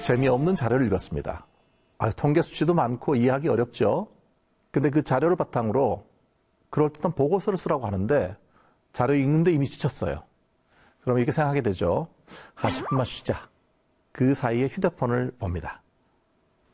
재미없는 자료를 읽었습니다. 통계 수치도 많고 이해하기 어렵죠. 근데 그 자료를 바탕으로 그럴듯한 보고서를 쓰라고 하는데 자료 읽는데 이미 지쳤어요. 그럼 이렇게 생각하게 되죠. 한 10분만 쉬자. 그 사이에 휴대폰을 봅니다.